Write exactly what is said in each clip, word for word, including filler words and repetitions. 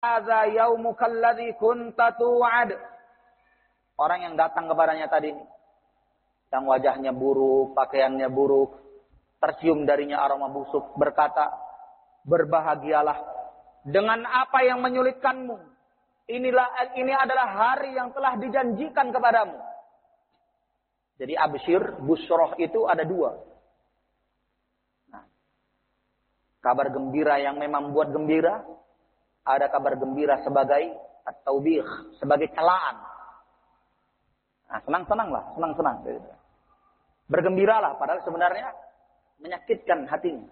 hadza yaumukal ladzi kunta tu'ad. Orang yang datang kepadanya tadi, yang wajahnya buruk, pakaiannya buruk, tercium darinya aroma busuk, berkata, berbahagialah dengan apa yang menyulitkanmu. Inilah ini adalah hari yang telah dijanjikan kepadamu. Jadi absyir, busroh itu ada dua. Nah, kabar gembira yang memang buat gembira, ada kabar gembira sebagai at-taubih, sebagai celaan. Nah, senang-senanglah, senang-senang. Bergembiralah, padahal sebenarnya menyakitkan hatinya.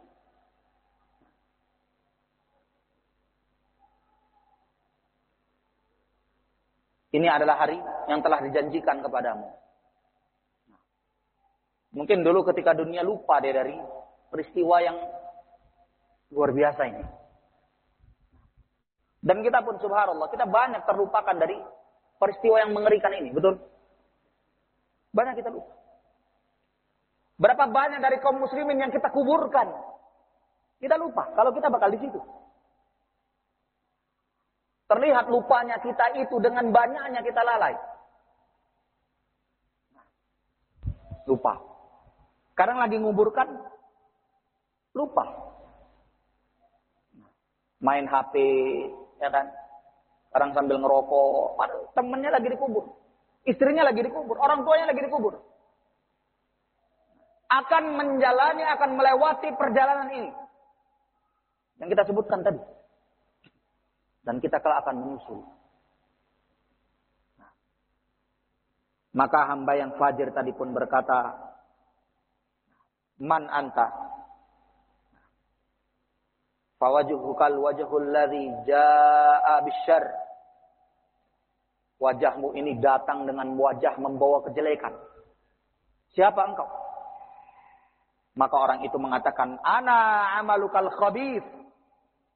Ini adalah hari yang telah dijanjikan kepadamu. Mungkin dulu ketika dunia lupa dia dari peristiwa yang luar biasa ini. Dan kita pun subhanallah, kita banyak terlupakan dari peristiwa yang mengerikan ini, betul? Banyak kita lupa. Berapa banyak dari kaum muslimin yang kita kuburkan. Kita lupa kalau kita bakal di situ. Terlihat lupanya kita itu dengan banyaknya kita lalai. Lupa. Kadang lagi nguburkan, lupa. Main H P, ya kan? Kadang sambil ngerokok, temennya lagi dikubur. Istrinya lagi dikubur, orang tuanya lagi dikubur. Akan menjalani, akan melewati perjalanan ini. Yang kita sebutkan tadi. Dan kita kelak akan menyusul. Nah. Maka hamba yang fajir tadi pun berkata, Man anta? Fawajuhukal wajhul ladzi jaa bisyarr. Wajahmu ini datang dengan wajah membawa kejelekan. Siapa engkau? Maka orang itu mengatakan, Ana amalukal khabith.